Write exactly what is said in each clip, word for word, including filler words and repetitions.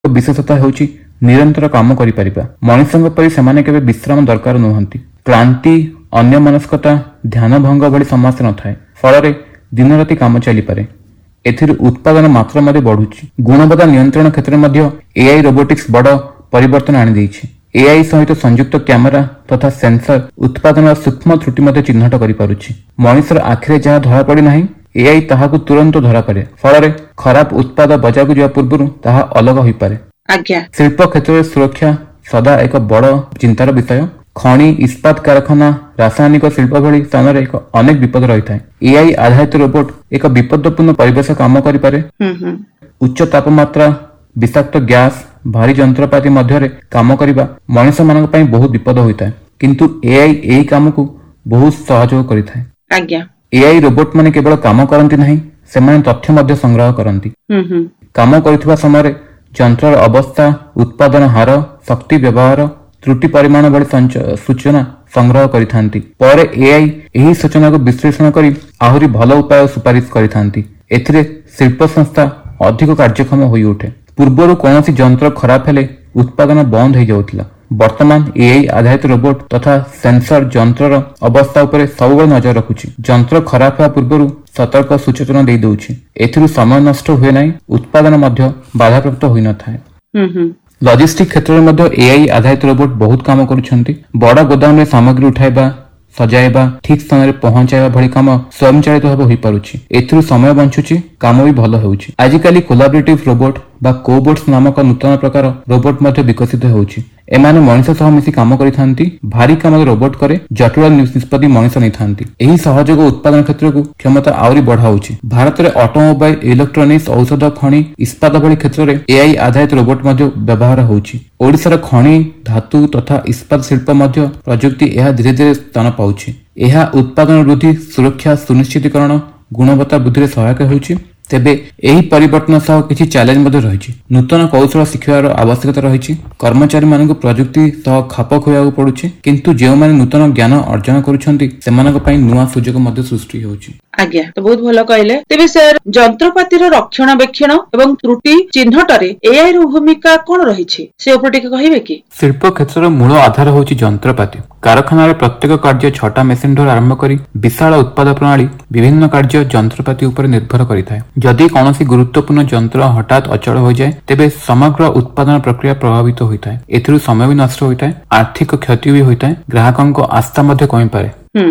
विशेषता ହେଉଛି ନିରନ୍ତର କାମ କରିପାରିବା। ମଣିଷଙ୍କ ପରି ସେମାନେ କେବେ ବିଶ୍ରାମ ଦରକାର ନୁହନ୍ତି। କ୍ଳାନ୍ତି, ଅନ୍ୟମନସ୍କତା, ଧ୍ୟାନ ଭଙ୍ଗ ଭଳି ସମସ୍ୟା ନଥାଏ। ଫଳରେ ଦିନରାତି କାମ ଚାଲିପାରେ। ଏଥିରୁ ଉତ୍ପାଦନ ମାତ୍ରା ମଧ୍ୟ ବଢୁଛି। ଗୁଣବତ୍ତା ନିୟନ୍ତ୍ରଣ କ୍ଷେତ୍ରରେ ମଧ୍ୟ ଏଆଇ ରୋବୋଟିକ୍ସ ବଡ଼ ପରିବର୍ତ୍ତନ ଆଣିଦେଇଛି। ଏଆଇ ସହିତ ସଂଯୁକ୍ତ କ୍ୟାମେରା ତଥା ସେନ୍ସର ଉତ୍ପାଦନର ସୂକ୍ଷ୍ମ ତ୍ରୁଟି ମଧ୍ୟ ଚିହ୍ନଟ କରିପାରୁଛି। ମଣିଷର ଆଖିରେ ଯାହା ଧରାପଡି ନାହିଁ, ଏଆଇ ତାହାକୁ ତୁରନ୍ତ ଧରାପଡେ। ଫଳରେ ଖରାପ ଉତ୍ପାଦ ବଜାରକୁ ଯିବା ପୂର୍ବରୁ ତାହା ଅଲଗା ହୋଇପାରେ। ଆଜ୍ଞା। ଶିଳ୍ପ କ୍ଷେତ୍ରରେ ସୁରକ୍ଷା ସଦା ଏକ ବଡ଼ ଚିନ୍ତାର ବିଷୟ। ଖଣି, ଇସ୍ପାତ କାରଖାନା, ରାସାୟନିକ ଶିଳ୍ପ ଭଳି ସ୍ଥାନରେ ଏକ ଅନେକ ବିପଦ ରହିଥାଏ। ଏଆଇ ଆଧାରିତ ରୋବୋଟ ଏକ ବିପଦପୂର୍ଣ୍ଣ ପରିବେଶ କାମ କରିପାରେ। ଉଚ୍ଚ ତାପମାତ୍ରା, ବିଷାକ୍ତ ଗ୍ୟାସ, ଭାରି ଯନ୍ତ୍ରପାତି ମଧ୍ୟରେ କାମ କରିବା ମଣିଷମାନଙ୍କ ପାଇଁ ବହୁତ ବିପଦ ହୋଇଥାଏ। କିନ୍ତୁ ଏଆଇ ଏହି କାମକୁ ବହୁତ ସହଯୋଗ କରିଥାଏ। ଆଜ୍ଞା। ଏଆଇ ରୋବୋଟ ମାନେ କେବଳ କାମ କରନ୍ତି ନାହିଁ, ସେମାନେ ତଥ୍ୟ ମଧ୍ୟ ସଂଗ୍ରହ କରନ୍ତି। କାମ କରୁଥିବା ସମୟରେ ଯନ୍ତ୍ରର ଅବସ୍ଥା, ଉତ୍ପାଦନ ହାର, ଶକ୍ତି ବ୍ୟବହାର, ତ୍ରୁଟି ପରିମାଣ ଭଳି ସୂଚନା ସଂଗ୍ରହ କରିଥାନ୍ତି। ପରେ ଏଆଇ ଏହି ସୂଚନାକୁ ବିଶ୍ଳେଷଣ କରି ଆହୁରି ଭଲ ଉପାୟ ସୁପାରିଶ କରିଥାନ୍ତି। ଏଥିରେ ଶିଳ୍ପ ସଂସ୍ଥା ଅଧିକ କାର୍ଯ୍ୟକ୍ଷମ ହୋଇଉଠେ। ପୂର୍ବରୁ କୌଣସି ଯନ୍ତ୍ର ଖରାପ ହେଲେ ଉତ୍ପାଦନ ବନ୍ଦ ହୋଇଯାଉଥିଲା। ବର୍ତ୍ତମାନ ଏଆଇ ଆଧାରିତ ରୋବୋଟ ତଥା ସେନ୍ସର ଯନ୍ତ୍ରର ଅବସ୍ଥା ଉପରେ ସବୁବେଳେ ନଜର ରଖୁଛି। ଯନ୍ତ୍ର ଖରାପ ହେବା ପୂର୍ବରୁ ସତର୍କ ସୂଚନା ଦେଇ ଦେଉଛି। ଏଥିରୁ ସମୟ ନଷ୍ଟ ହୁଏ ନାହିଁ, ଉତ୍ପାଦନ ମଧ୍ୟ ବାଧାପ୍ରାପ୍ତ ହୋଇନଥାଏ। ଲଜିଷ୍ଟିକ କ୍ଷେତ୍ରରେ ମଧ୍ୟ ଏଆଇ ଆଧାରିତ ରୋବୋଟ ବହୁତ କାମ କରୁଛନ୍ତି। ବଡ଼ ଗୋଦାମରେ ସାମଗ୍ରୀ ଉଠାଇବା, ସଜାଇବା, ଠିକ ସ୍ଥାନରେ ପହଞ୍ଚାଇବା ଭଳି କାମ ସ୍ୱୟଂଚାଳିତ ଭାବେ ହୋଇପାରୁଛି। ଏଥିରୁ ସମୟ ବଞ୍ଚୁଛି, କାମ ବି ଭଲ ହେଉଛି। ଆଜିକାଲି କୋଲାବରେଟିଭ ରୋବୋଟ ବା କୋବୋଟ୍ସ ନାମକ ନୂତନ ପ୍ରକାର ରୋବୋଟ ମଧ୍ୟ ବିକଶିତ ହେଉଛି। ଏମାନେ ମଣିଷ ସହ ମିଶି କାମ କରିଥାନ୍ତି। ଭାରି କାମରେ ରୋବୋଟ କରେ, ଜଟିଳ ନିଷ୍ପତ୍ତି ମଣିଷ ନେଇଥାନ୍ତି। ଏହି ସହଯୋଗ ଉତ୍ପାଦନ କ୍ଷେତ୍ରକୁ କ୍ଷମତା ଆହୁରି ବଢାଉଛି। ଭାରତରେ ଅଟୋମୋବାଇଲ, ଇଲେକ୍ଟ୍ରୋନିକ୍ସ, ଔଷଧ, ଖଣି, ଇସ୍ପାତ ଭଳି କ୍ଷେତ୍ରରେ ଏଆଇ ଆଧାରିତ ରୋବୋଟ ମଧ୍ୟ ବ୍ୟବହାର ହେଉଛି। ଓଡ଼ିଶାର ଖଣି, ଧାତୁ ତଥା ଇସ୍ପାତ ଶିଳ୍ପ ମଧ୍ୟ ପ୍ରଯୁକ୍ତି ଏହା ଧୀରେ ଧୀରେ ସ୍ଥାନ ପାଉଛି। ଏହା ଉତ୍ପାଦନ ବୃଦ୍ଧି, ସୁରକ୍ଷା ସୁନିଶ୍ଚିତକରଣ, ଗୁଣବତ୍ତା ବୃଦ୍ଧିରେ ସହାୟକ ହେଉଛି। ତେବେ ଏହି ପରିବର୍ତ୍ତନ ସହ କିଛି ଚ୍ୟାଲେଞ୍ଜ ମଧ୍ୟ ରହିଛି। ନୂତନ କୌଶଳ ଶିଖିବାର ଆବଶ୍ୟକତା ରହିଛି। କର୍ମଚାରୀମାନଙ୍କୁ ପ୍ରଯୁକ୍ତି ସହ ଖାପ ଖୁଆଇବାକୁ ପଡୁଛି। କିନ୍ତୁ ଯେଉଁମାନେ ନୂତନ ଜ୍ଞାନ ଅର୍ଜନ କରୁଛନ୍ତି ସେମାନଙ୍କ ପାଇଁ ନୂଆ ସୁଯୋଗ ମଧ୍ୟ ସୃଷ୍ଟି ହେଉଛି। ଆଜ୍ଞା, ତ ବହୁତ ଭଲ କହିଲେ। ତେବେ ସାର୍, ଯନ୍ତ୍ରପାତିର ରକ୍ଷଣାବେକ୍ଷଣ ଏବଂ ତ୍ରୁଟି ଚିହ୍ନଟରେ ଏଆଇ ର ଭୂମିକା କଣ ରହିଛି, ସେ ଉପରେ ଟିକେ କହିବେ କି? ଶିଳ୍ପ କ୍ଷେତ୍ରର ମୂଳ ଆଧାର ହେଉଛି ଯନ୍ତ୍ରପାତି। କାରଖାନାରେ ପ୍ରତ୍ୟେକ କାର୍ଯ୍ୟ ଛୋଟ ମେସିନ ଠାରୁ ଆରମ୍ଭ କରି ବିଶାଳ ଉତ୍ପାଦ ପ୍ରଣାଳୀ ବିଭିନ୍ନ କାର୍ଯ୍ୟ ଯନ୍ତ୍ରପାତି ଉପରେ ନିର୍ଭର କରିଥାଏ। ଯଦି କୌଣସି ଗୁରୁତ୍ୱପୂର୍ଣ୍ଣ ଯନ୍ତ୍ର ହଠାତ୍ ଅଚଳ ହୋଇଯାଏ, ତେବେ ସମଗ୍ର ଉତ୍ପାଦନ ପ୍ରକ୍ରିୟା ପ୍ରଭାବିତ ହୋଇଥାଏ। ଏଥିରୁ ସମୟ ବି ନଷ୍ଟ ହୋଇଥାଏ, ଆର୍ଥିକ କ୍ଷତି ବି ହୋଇଥାଏ, ଗ୍ରାହକଙ୍କ ଆସ୍ଥା ମଧ୍ୟ କମିପାରେ।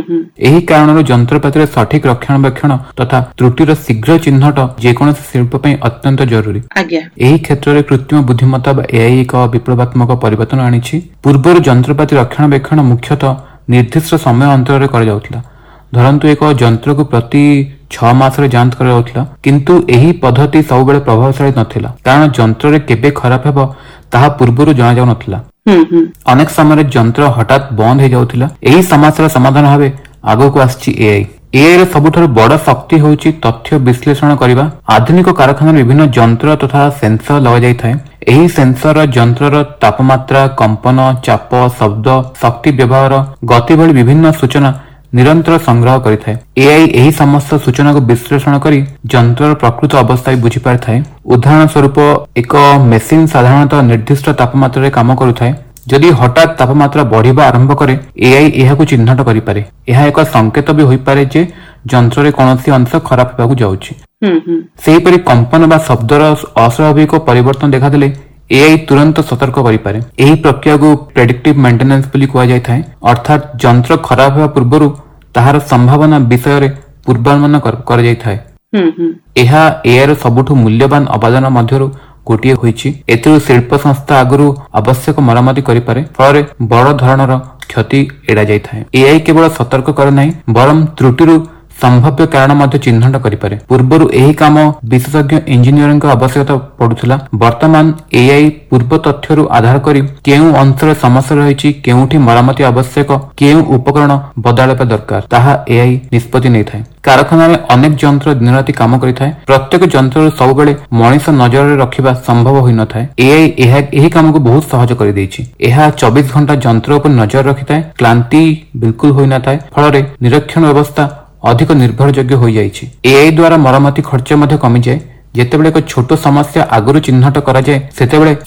ଏହି କାରଣରୁ ଯନ୍ତ୍ରପାତିର ସଠିକ ରକ୍ଷଣାବେକ୍ଷଣ ତଥା ତ୍ରୁଟିର ଶୀଘ୍ର ଚିହ୍ନଟ ଯେକୌଣସି ଶିଳ୍ପ ପାଇଁ ଅତ୍ୟନ୍ତ ଜରୁରୀ। ଏହି କ୍ଷେତ୍ରରେ କୃତ୍ରିମ ବୁଦ୍ଧିମତ୍ତା ବା ଏଆଇ ଏକ ବିପ୍ଳବାତ୍ମକ ପରିବର୍ତ୍ତନ ଆଣିଛି। ପୂର୍ବରୁ ଯନ୍ତ୍ରପାତି ରକ୍ଷଣାବେକ୍ଷଣ ମୁଖ୍ୟତଃ ନିର୍ଦ୍ଦିଷ୍ଟ ସମୟ ଅନ୍ତରରେ କରାଯାଉଥିଲା। ଧରନ୍ତୁ ଏକ ଯନ୍ତ୍ରକୁ ପ୍ରତି ଛଅ ମାସରେ ଯାଞ୍ଚ କରାଯାଉଥିଲା। କିନ୍ତୁ ଏହି ପଦ୍ଧତି ସବୁବେଳେ ପ୍ରଭାବଶାଳୀ ନଥିଲା, କାରଣ ଯନ୍ତ୍ରରେ କେବେ ଖରାପ ହେବ ତାହା ପୂର୍ବରୁ ଜଣାଯାଉନଥିଲା। ଅନେକ ସମୟରେ ଯନ୍ତ୍ର ହଠାତ୍ ବନ୍ଦ ହୋଇଯାଉଥିଲା। ଏହି ସମସ୍ୟାର ସମାଧାନ ଭାବେ ଆଗକୁ ଆସିଛି ଏଆଇ। ଏଆଇ ର ସବୁଠାରୁ ବଡ ଶକ୍ତି ହେଉଛି ତଥ୍ୟ ବିଶ୍ଳେଷଣ କରିବା। ଆଧୁନିକ କାରଖାନାରେ ବିଭିନ୍ନ ଯନ୍ତ୍ର ତଥା ସେନ୍ସର ଲଗାଯାଇଥାଏ। ଏହି ସେନ୍ସର ଯନ୍ତ୍ରର ତାପମାତ୍ରା, କମ୍ପନ, ଚାପ, ଶବ୍ଦ, ଶକ୍ତି ବ୍ୟବହାର, ଗତି ଭଳି ବିଭିନ୍ନ ସୂଚନା ନିରନ୍ତର ସଂଗ୍ରହ କରିଥାଏ। ଏଆଇ ଏହି ସମସ୍ତ ସୂଚନାକୁ ବିଶ୍ଳେଷଣ କରି ଯନ୍ତ୍ରର ପ୍ରକୃତ ଅବସ୍ଥା ବୁଝିପାରିଥାଏ। ଉଦାହରଣ ସ୍ୱରୂପ, ଏକ ମେସିନ ସାଧାରଣତଃ ନିର୍ଦ୍ଦିଷ୍ଟ ତାପମାତ୍ରାରେ କାମ କରୁଥାଏ। ଯଦି ହଠାତ୍ ତାପମାତ୍ରା ବଢିବା ଆରମ୍ଭ କରେ, ଏଆଇ ଏହାକୁ ଚିହ୍ନଟ କରିପାରେ। ଏହା ଏକ ସଂକେତ ବି ହୋଇପାରେ ଯେ ଯନ୍ତ୍ରରେ କୌଣସି ଅଂଶ ଖରାପ ହେବାକୁ ଯାଉଛି। ସେହିପରି କମ୍ପନ ବା ଶବ୍ଦର ଅସ୍ୱାଭାବିକ ପରିବର୍ତ୍ତନ ଦେଖାଦେଲେ ଏଆଇ ତୁରନ୍ତ ସତର୍କ କରିପାରେ। ଏହି ପ୍ରକ୍ରିୟାକୁ ପ୍ରେଡିକ୍ଟିଭ ମେଣ୍ଟେନାନ୍ସ ବୋଲି କୁହାଯାଇଥାଏ। ଅର୍ଥାତ୍ ଯନ୍ତ୍ର ଖରାପ ହେବା ପୂର୍ବରୁ ତାହାର ସମ୍ଭାବନା ବିଷୟରେ ପୂର୍ବାନୁମାନ କରାଯାଇଥାଏ। ଏହା ଏଆଇ ର ସବୁଠୁ ମୂଲ୍ୟବାନ ଅବଦାନ ମଧ୍ୟରୁ ଗୋଟିଏ ହୋଇଛି। ଏଥିରୁ ଶିଳ୍ପ ସଂସ୍ଥା ଆଗରୁ ଆବଶ୍ୟକ ମରାମତି କରିପାରେ, ଫଳରେ ବଡ଼ ଧରଣର କ୍ଷତି ଏଡା ଯାଇଥାଏ। ଏଆଇ କେବଳ ସତର୍କ କରେ ନାହିଁ, ବରଂ ତ୍ରୁଟିରୁ ସମ୍ଭାବ୍ୟ କାରଣ ମଧ୍ୟ ଚିହ୍ନଟ କରିପାରେ। ପୂର୍ବରୁ ଏହି କାମ ବିଶେଷଜ୍ଞ ଇଞ୍ଜିନିୟରଙ୍କ ଆବଶ୍ୟକତା ପଡୁଥିଲା। ବର୍ତ୍ତମାନ ଏଆଇ ପୂର୍ବ ତଥ୍ୟରୁ ଆଧାର କରି କେଉଁ ଅଂଶରେ ସମସ୍ୟା ରହିଛି, କେଉଁଠି ମରାମତି ଆବଶ୍ୟକ, କେଉଁ ଉପକରଣ ବଦଳାଇବା ଦରକାର, ତାହା ଏଆଇ ନିଷ୍ପତ୍ତି ନେଇଥାଏ। କାରଖାନାରେ ଅନେକ ଯନ୍ତ୍ର ଦିନରାତି କାମ କରିଥାଏ। ପ୍ରତ୍ୟେକ ଯନ୍ତ୍ରରୁ ସବୁବେଳେ ମଣିଷ ନଜରରେ ରଖିବା ସମ୍ଭବ ହୋଇନଥାଏ। ଏଆଇ ଏହା ଏହି କାମକୁ ବହୁତ ସହଜ କରିଦେଇଛି। ଏହା ଚବିଶ ଘଣ୍ଟା ଯନ୍ତ୍ର ଉପରେ ନଜର ରଖିଥାଏ। କ୍ଳାନ୍ତି ବିଲକୁଲ ହୋଇନଥାଏ, ଫଳରେ ନିରୀକ୍ଷଣ ବ୍ୟବସ୍ଥା ଅଧିକ ନିର୍ଭରଯୋଗ୍ୟ ହୋଇଯାଇଛି। ଏଆଇ ଦ୍ୱାରା ମରାମତି ଖର୍ଚ୍ଚ ମଧ୍ୟ କମିଯାଏ। ଯେତେବେଳେ ଏକ ଛୋଟ ସମସ୍ୟା ଆଗରୁ ଚିହ୍ନଟ କରାଯାଏ, ସେତେବେଳେ